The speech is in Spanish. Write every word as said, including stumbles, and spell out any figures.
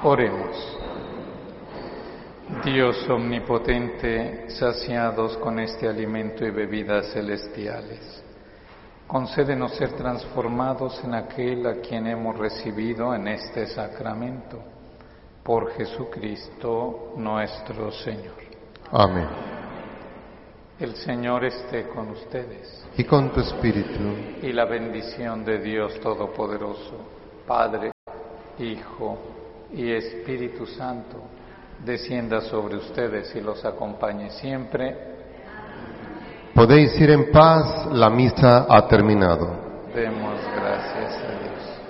Oremos. Dios omnipotente, saciados con este alimento y bebidas celestiales, concédenos ser transformados en aquel a quien hemos recibido en este sacramento. Por Jesucristo nuestro Señor. Amén. El Señor esté con ustedes. Y con tu espíritu. Y la bendición de Dios Todopoderoso, Padre, Hijo y Espíritu Santo, descienda sobre ustedes y los acompañe siempre. Podéis ir en paz, la misa ha terminado. Demos gracias a Dios.